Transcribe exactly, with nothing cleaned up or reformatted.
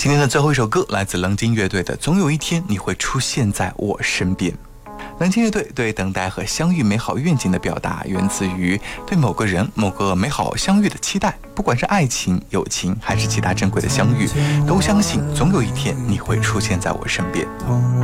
今天的最后一首歌来自棱镜乐队的《总有一天你会出现在我身边》。棱镜乐队对等待和相遇美好愿景的表达，源自于对某个人、某个美好相遇的期待。不管是爱情、友情，还是其他珍贵的相遇，都相信总有一天你会出现在我身边。